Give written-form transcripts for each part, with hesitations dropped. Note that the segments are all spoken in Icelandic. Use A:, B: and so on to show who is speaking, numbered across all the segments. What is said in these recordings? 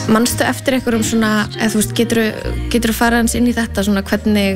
A: Manstu eftir einhverjum svona, eða þú veist, geturðu fara hans inn í þetta svona hvernig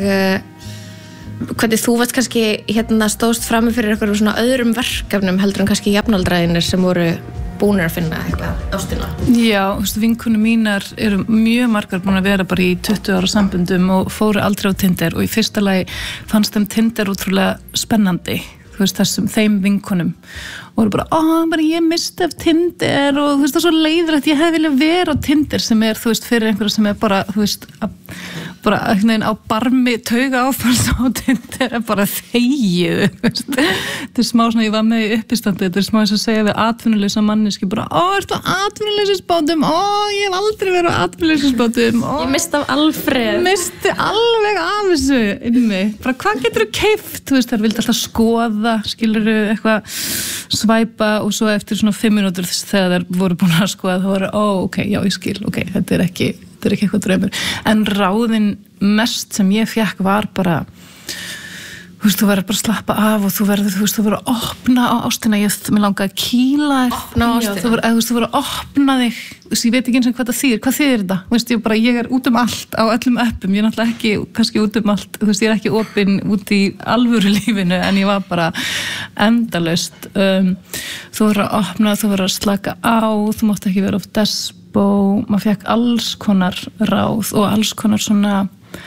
A: þú varst kannski stóðst frammi fyrir einhverjum svona öðrum verkefnum heldur en kannski jafnaldraðinir sem voru búnir að finna eitthvað ástina?
B: Já, vinkonur mínar eru mjög margar búin að vera bara í 20 ára samböndum og fóru aldrei á Tinder og í fyrsta lagi fannst þeim Tinder útrúlega spennandi, þú veist, þeim vinkonum og voru bara ég misti af Tinder og þú veist, það er svo leiðilegt, ég hefði viljað vera á Tinder sem þú veist, fyrir einhverja sem bara, þú veist, bara einhvern veginn á barmi tauga áfalls á Tinder bara þegju, þetta smá svona, ég var með í uppistandi, þetta smá eins að segja við atvinnuleysa manneski bara, ertu á atvinnuleysisbátum, ég hef aldrei verið á atvinnuleysisbátum,
A: ég misti af Alfreð,
B: misti alveg af þessu inni, bara hvað geturðu keypt, þú veist, þær vildi alltaf skoða, skilurðu eitthvað svæpa og svo eftir svona 5 mínútur þegar þær voru búin að skoða þá voru, ok, já, ég skil, ok, þetta er ekki eitthvað draumur, en ráðin mest sem ég fékk var bara, þú veist, þú verður bara að slappa af og þú verður að opna á ástina, mér langaði að kýla
A: opna á ástina,
B: þú verður að opna þig, ég veit ekki eins og hvað þýðir þetta, þú veist, ég er út allt á öllum appum, ég er náttúrulega ekki kannski út allt, þú veist, ég er ekki opin út í alvöru lífinu, en ég var bara endalaust, þú verður að opna, þú verður að slaka á, þú mátt ekki vera of despo, maður fekk alls konar ráð og alls konar svona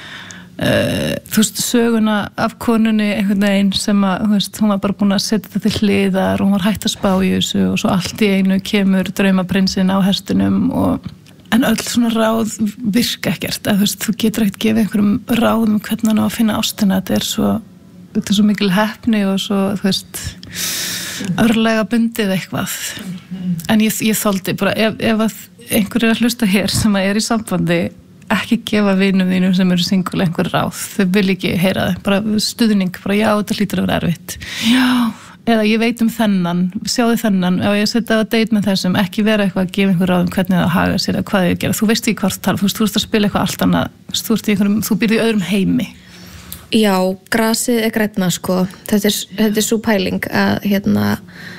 B: þú veist, söguna af konunni einhvern veginn sem að, þú veist, hún var bara búin að setja þetta til hliðar og hún var hætt að spá í þessu og svo allt í einu kemur draumaprinsinn á hestunum en öll svona ráð virka ekkert, þú veist, þú getur ekkert gefið einhverjum ráðum hvernig hann á að finna ástina, þetta er svo mikil heppni og svo, þú veist, örlega bundið eitthvað, en ég þoldi bara, ef að einhver er að hlusta hér sem að er í sambandi, ekki gefa vinum þínum sem eru single einhver ráð, þau vil ekki heyra það, bara stuðning, bara já, þetta hlýtur að vera erfitt, já, eða ég veit þennan, sjáðu þennan, ef ég setja að date með þessum, ekki vera eitthvað að gefa einhver ráð hvernig það haga sér eða hvað þau gera, þú veist ekki hvort tala, þú veist að spila eitthvað allt annað, þú býrð í öðrum heimi.
A: Já, grasið er grænna, sko, þetta er svo pæling að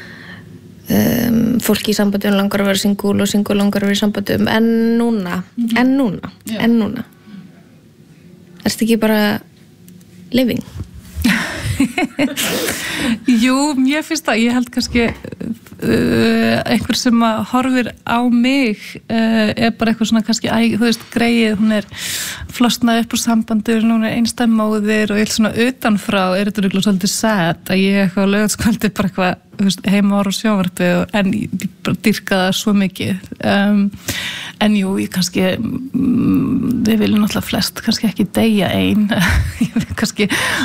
A: fólki í sambandum langar að vera single og single langar að vera í sambandum en núna ertu ekki bara living?
B: Jú, mér finnst það, ég held kannski einhver sem að horfir á mig er bara eitthvað svona kannski, þú veist, greið, hún er flosnað upp úr sambandur, hún er einstæðmóðir og ég held svona utanfrá er þetta rúglega svolítið sad að ég eitthvað á laugardagskvöldi bara eitthvað, þú veist, heima ára á sjónvarpi en ég bara dýrka það svo mikið en jú, ég kannski við viljum náttúrulega flest kannski ekki deyja ein ég vil kannski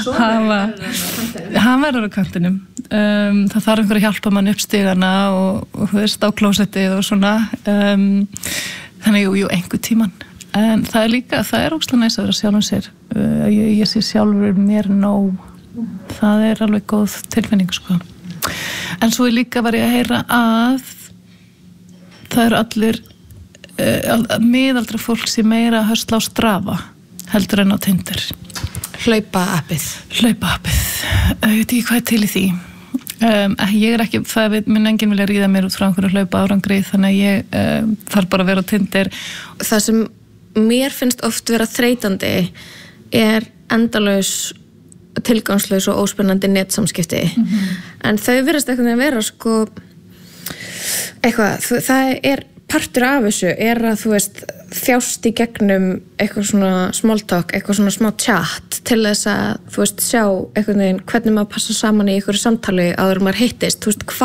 B: hann verður á kantinum það þarf einhver að hjálpa mann upp stigana og þú veist, á klósettið og svona þannig jú, einhver tíman en það er líka, það er ógeðslega næs að vera sjálfum sér ég sé sjálfur mér nóg það er alveg góð tilfinning, sko en svo líka var ég að heyra að það eru allir miðaldra fólk sem meira að höstla á Strava heldur en á Tinder
A: Hlaupa-appið
B: ég veit ekki hvað er til í því ég er ekki, það minn enginn vilja ríða mér út frá einhverju hlaupa árangri þannig að ég þarf bara að vera á Tinder
A: það sem mér finnst oft vera þreytandi er endalaus tilgangslaus og óspennandi netsamskipti en þau virðast eitthvað að vera sko eitthvað, það er partur af þessu er að þú veist þjást í gegnum eitthvað svona small talk, eitthvað svona smá chat til þess að þú veist sjá eitthvað neginn hvernig maður passa saman í einhverju samtali áður maður hittist, þú veist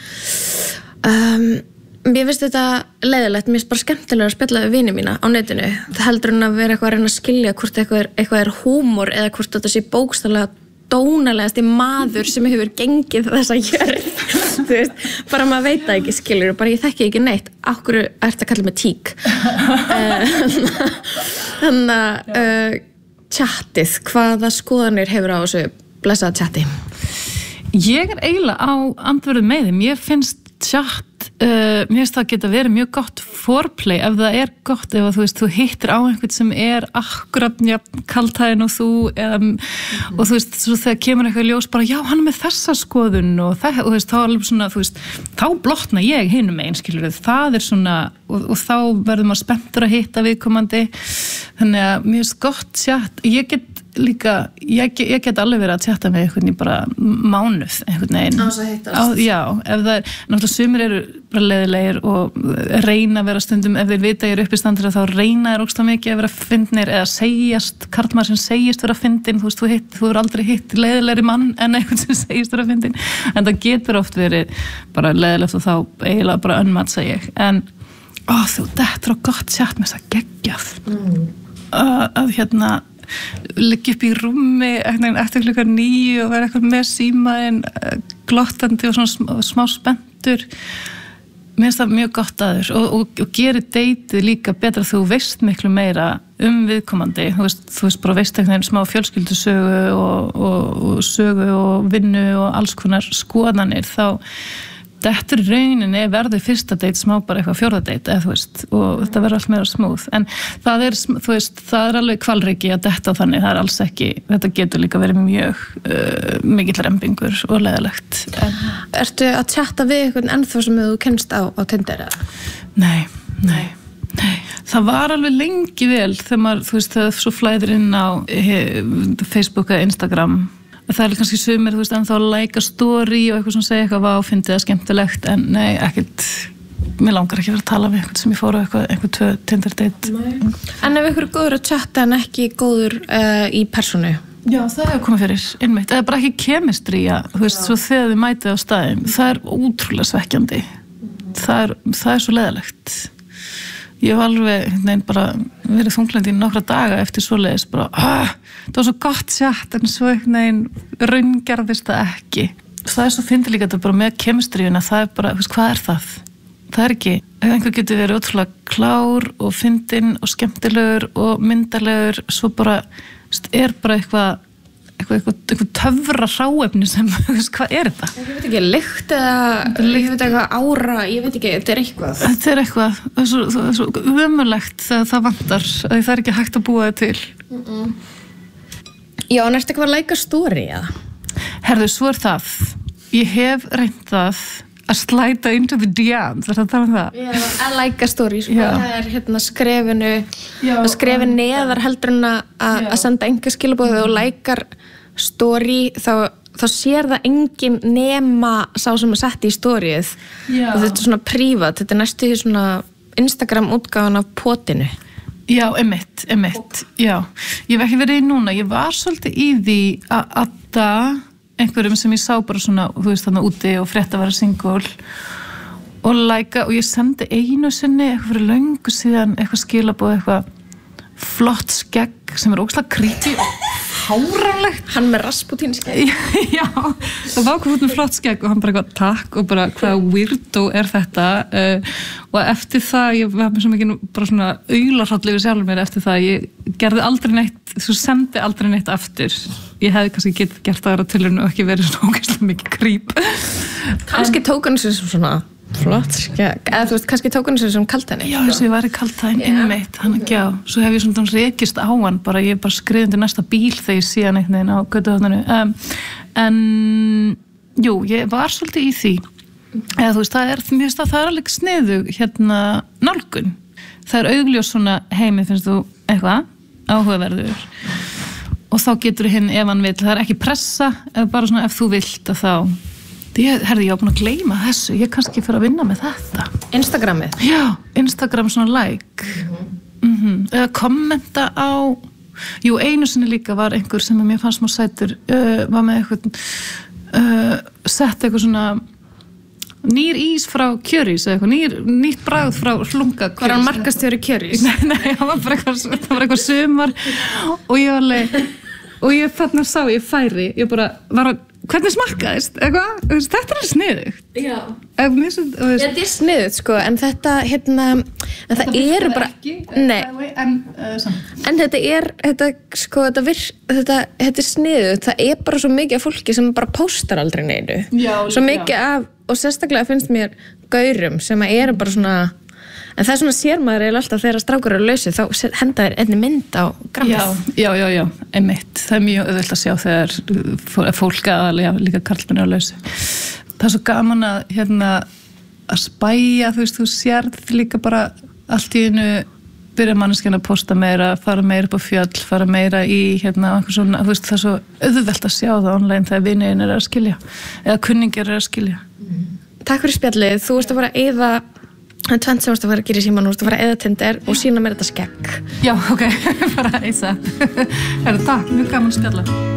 A: mér finnst þetta leiðilegt, mér finnst bara skemmtilega að spjalla við vini mína á netinu, það heldur en að vera eitthvað að reyna að skilja hvort eitthvað er húmor eða hvort þetta sé bókstaflega dónalegasti maður sem hefur gengið þessa jörð þú veist, bara maður veit það ekki skilur bara ég þekki ekki neitt, akkur ertu að kalla mig tík þannig að tjattið, hvaða skoðanir hefur á þessu blessaða tjatti?
B: Ég er eiginlega á andverðu með þeim, ég finnst tjatt mér finnst það geta verið mjög gott foreplay ef það gott, ef þú hittir á einhvern sem akkurat kaltæðin og þú og þú veist, svo þegar kemur eitthvað ljós bara, já, hann með þessa skoðun og þá alveg svona, þá blotna ég hinum megin, skilur það svona, og þá verður maður spenntur að hitta viðkomandi, þannig að mér finnst gott chat, ég get líka, ég get alveg verið að tjata með einhvern í bara mánuð einhvern veginn.
A: Á þess að hittast.
B: Já, ef það náttúrulega sumir eru bara leiðilegir og reyna að vera stundum, ef þeir vita ég upp í standir þá reyna þeir ógeðslega mikið að vera fyndnir eða segjast, karlmaður sem segist vera fyndin, þú hefur aldrei hitt leiðilegri mann en einhvern sem segist vera fyndin, en það getur oft verið bara leiðilegt og þá eiginlega bara önmatsa ég, en þú, þetta er gott chat með þess að geggjað að liggja upp í rúmi eftir klukkan 9 og vera eitthvað með símaðinn glottandi og svona smá spenntur. Mér finnst það mjög gott aður og gerir deytið líka betra, þú veist miklu meira viðkomandi, þú veist bara veist eitthvað smá fjölskyldusögu og sögu og vinnu og alls konar skoðanir, þá þetta rauninni verður fyrsta date smá bara eitthvað fjórða date, eða þú veist, og þetta verður allt meira smooth, en það þú veist, það alveg hvalriki að detta á þannig, það alls ekki, þetta getur líka verið mjög mikill rembingur og leiðilegt.
A: Ertu að chatta við einhvern ennþá sem þú kennst á Tinder eða?
B: Nei. Það var alveg lengi vel þegar maður, þú veist, það svo flæðir inn á Facebook eða Instagram. Það kannski sumir, þú veist, en þá like story og eitthvað sem segja eitthvað fyndið eða skemmtilegt, en nei, ekkert, mér langar ekki að vera að tala við eitthvað sem ég fór á eitthvað Tinder date.
A: En ef ykkur er góður að chatta en ekki góður í persónu?
B: Já, það hefur komið fyrir, einmitt, eða bara ekki chemistry, þú veist, svo þegar þið mætið á staðinn, það ótrúlega svekkjandi, það er svo leiðilegt. Ég hef alveg bara verið þunglandi í nokkra daga eftir svoleiðis bara, það var svo gott chat en svo raungerðist það ekki. Það er svo fyndið líka þetta bara með kemistríuna, það er bara, hvað er það? Það er ekki, einhver getur verið ótrúlega klár og fyndinn og skemmtilegur og myndarlegur, svo bara bara eitthvað töfra hráefni sem, hvað er þetta?
A: Ég veit ekki, lykt eða ég veit eitthvað ára, ég veit ekki, þetta er eitthvað.
B: Þetta er eitthvað, það er svo ömurlegt þegar það vantar, að það er ekki hægt að búa það til.
A: Já, en ertu eitthvað að like story, eða?
B: Herðu, svo er það, ég hef reynt það að slæta into the DMs, er það að tala það?
A: Já, að like story, það er skrefin neðar heldur en að senda enga skilaboð og likear story, þá sér það engin nema sá sem sett í storyið og þetta er svona prívat, þetta er næstu í svona Instagram útgáfan af potinu.
B: Já, einmitt, já. Ég hef ekki verið í núna, ég var svolítið í því að adda einhverjum sem ég sá bara svona, þú veist, þarna úti og frétt að vera single og og ég sendi einu sinni eitthvað fyrir löngu síðan, eitthvað skilaboð, eitthvað flott skegg sem er ógeðslega creepy og háránlegt.
A: Hann með Rasputin skegg.
B: Já, það var komið með flott skegg og hann bara eitthvað takk og bara hvað weirdo er þetta og eftir það, ég var með svo mikið bara svona aularhroll yfir sjálfur mér eftir það, ég gerði aldrei neitt, svo sendi aldrei neitt aftur. Ég hefði kannski getið gert það aðra tilraun og ekki verið svona ógeðslega mikið creep.
A: Kannski tók hann sér svona flott skegg, eða þú veist, kannski tók hann sér sem kaltæni.
B: Já, þess að ég var í kaltæn innmeitt, hann ekki á. Svo hef ég svona rekist á hann, bara ég bara skriði undir næsta bíl þegar ég sé hann einhvern veginn á götuhorninu. En, jú, ég var svolítið í því. Eða þú veist, það er alveg sniðug nálgun. Það er augljós svona heimi, finnst þú eitthvað áhugaverður. Og þá getur hinn ef hann vill, það er ekki pressa, eða bara svona ef þú vilt að þá ég var búin að gleyma þessu, ég kannski fyrir að vinna með þetta.
A: Instagramið?
B: Já, Instagram svona like. Eða kommenta á, jú, einu sinni líka var einhver sem mér fannst smá sætur, var með eitthvað, sett eitthvað svona nýr ís frá Kjörís eða eitthvað, nýtt bragð frá hlunga Kjörís.
A: Var hann markastjóri Kjörís?
B: Nei, það var bara eitthvað sumar og ég var alveg, og ég þarna sá, ég færi, ég bara var að hvernig smakkaðist, eitthvað, þetta er sniðugt. Já. Þetta
A: er sniðugt, sko, en þetta, en það eru bara, nei, en þetta er, þetta er sniðugt, það er bara svo mikið af fólki sem bara póstar aldrei neinu. Já. Svo mikið af, og sérstaklega finnst mér gaurum sem eru bara svona, en það svona sér maður alltaf þegar strákur eru lausu, þá henda þér einni mynd á grammið.
B: Já, einmitt. Það mjög auðvelt að sjá þegar fólk aðalega, líka karlmenn eru lausu. Það svo gaman að spæja, þú sérð líka bara allt í einu byrja manneskjan að posta meira, fara meira upp á fjöll, fara meira í einhver svona, það er svo auðvelt að sjá það online þegar vinirinn að skilja eða kunningir að skilja.
A: Takk fyrir spjallið, þú ert að fara að eyða tvennt sem þú ert að fara að gera í símann, þú ert að fara að eyða Tinder og sína mér þetta skegg.
B: Já, ok, bara að eyða. Takk, mjög gaman að spjalla.